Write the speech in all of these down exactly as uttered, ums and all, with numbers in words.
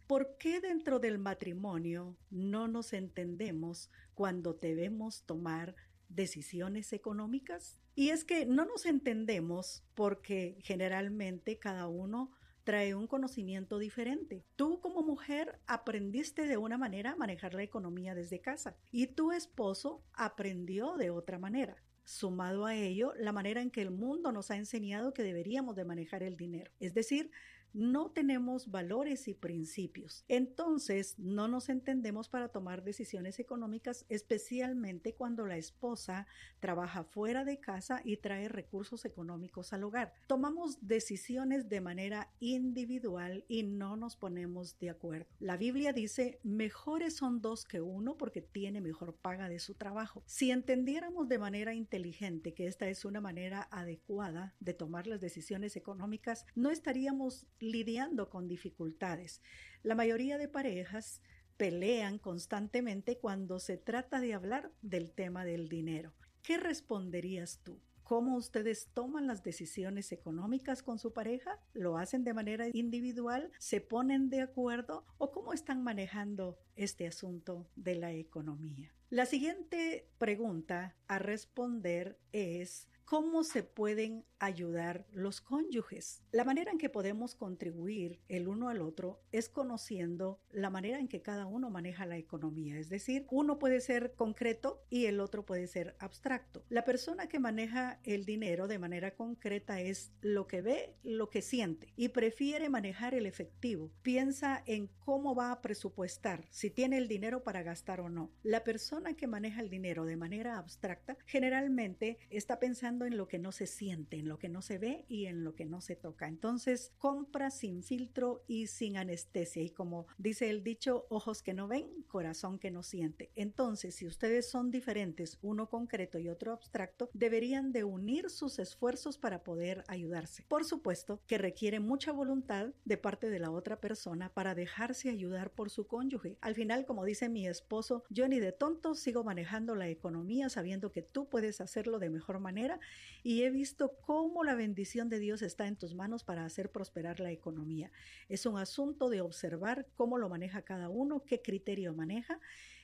¿Por qué dentro del matrimonio no nos entendemos cuando debemos tomar decisiones económicas? Y es que no nos entendemos porque generalmente cada uno trae un conocimiento diferente. Tú como mujer aprendiste de una manera a manejar la economía desde casa y tu esposo aprendió de otra manera. Sumado a ello, la manera en que el mundo nos ha enseñado que deberíamos de manejar el dinero. Es decir, no tenemos valores y principios. Entonces, no nos entendemos para tomar decisiones económicas, especialmente cuando la esposa trabaja fuera de casa y trae recursos económicos al hogar. Tomamos decisiones de manera individual y no nos ponemos de acuerdo. La Biblia dice, mejores son dos que uno porque tiene mejor paga de su trabajo. Si entendiéramos de manera inteligente que esta es una manera adecuada de tomar las decisiones económicas, no estaríamos lidiando con dificultades. La mayoría de parejas pelean constantemente cuando se trata de hablar del tema del dinero. ¿Qué responderías tú? ¿Cómo ustedes toman las decisiones económicas con su pareja? ¿Lo hacen de manera individual? ¿Se ponen de acuerdo? ¿O cómo están manejando este asunto de la economía? La siguiente pregunta a responder es: ¿cómo se pueden ayudar los cónyuges? La manera en que podemos contribuir el uno al otro es conociendo la manera en que cada uno maneja la economía. Es decir, uno puede ser concreto y el otro puede ser abstracto. La persona que maneja el dinero de manera concreta es lo que ve, lo que siente y prefiere manejar el efectivo. Piensa en cómo va a presupuestar, si tiene el dinero para gastar o no. La persona que maneja el dinero de manera abstracta generalmente está pensando en lo que no se siente, en lo que no se ve y en lo que no se toca. Entonces, compra sin filtro y sin anestesia. Y como dice el dicho, ojos que no ven, corazón que no siente. Entonces, si ustedes son diferentes, uno concreto y otro abstracto, deberían de unir sus esfuerzos para poder ayudarse. Por supuesto que requiere mucha voluntad de parte de la otra persona para dejarse ayudar por su cónyuge. Al final, como dice mi esposo, yo ni de tonto sigo manejando la economía sabiendo que tú puedes hacerlo de mejor manera. Y he visto cómo la bendición de Dios está en tus manos para hacer prosperar la economía. Es un asunto de observar cómo lo maneja cada uno, qué criterio maneja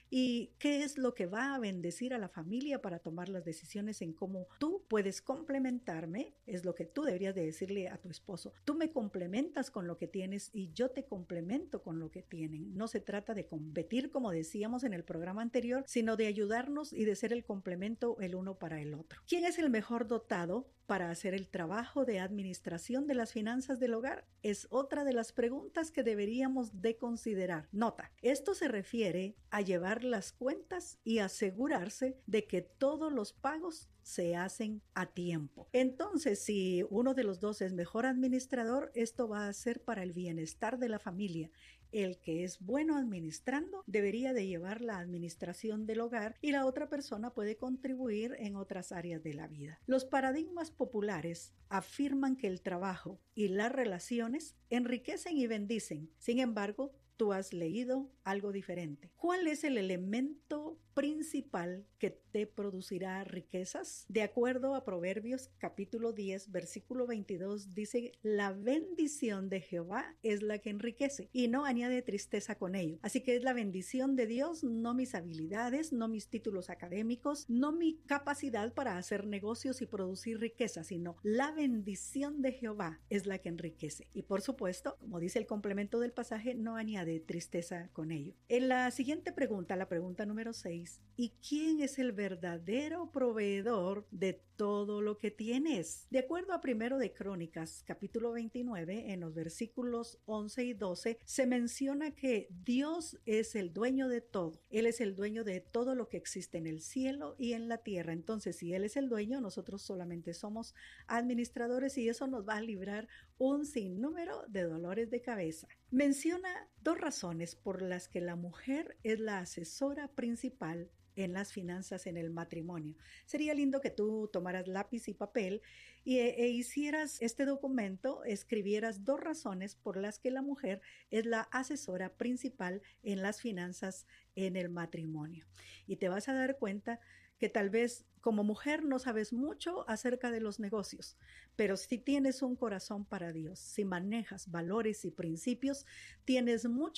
y qué es lo que va a bendecir a la familia para tomar las decisiones en cómo tú puedes complementarme. Es lo que tú deberías de decirle a tu esposo. Tú me complementas con lo que tienes y yo te complemento con lo que tienen. No se trata de competir, como decíamos en el programa anterior, sino de ayudarnos y de ser el complemento el uno para el otro. ¿Quién es el mejor dotado para hacer el trabajo de administración de las finanzas del hogar? Es otra de las preguntas que deberíamos de considerar. Nota, esto se refiere a llevar las cuentas y asegurarse de que todos los pagos se hacen a tiempo. Entonces, si uno de los dos es mejor administrador, esto va a ser para el bienestar de la familia. El que es bueno administrando debería de llevar la administración del hogar y la otra persona puede contribuir en otras áreas de la vida. Los paradigmas populares afirman que el trabajo y las relaciones enriquecen y bendicen. Sin embargo, tú has leído algo diferente. ¿Cuál es el elemento principal que te producirá riquezas? De acuerdo a Proverbios capítulo diez, versículo veintidós, dice: la bendición de Jehová es la que enriquece y no añade tristeza con ello. Así que es la bendición de Dios, no mis habilidades, no mis títulos académicos, no mi capacidad para hacer negocios y producir riqueza, sino la bendición de Jehová es la que enriquece. Y por supuesto, como dice el complemento del pasaje, no añade tristeza con ello. En la siguiente pregunta, la pregunta número seis, ¿y quién es el verdadero proveedor de todo lo que tienes? De acuerdo a Primero de Crónicas, capítulo veintinueve, en los versículos once y doce, se menciona que Dios es el dueño de todo. Él es el dueño de todo lo que existe en el cielo y en la tierra. Entonces, si Él es el dueño, nosotros solamente somos administradores y eso nos va a librar un sinnúmero de dolores de cabeza. Menciona dos razones por las que la mujer es la asesora principal en las finanzas en el matrimonio. Sería lindo que tú tomaras lápiz y papel y, e, e hicieras este documento, escribieras dos razones por las que la mujer es la asesora principal en las finanzas en el matrimonio. Y te vas a dar cuenta que tal vez como mujer no sabes mucho acerca de los negocios, pero si tienes un corazón para Dios, si manejas valores y principios, tienes mucho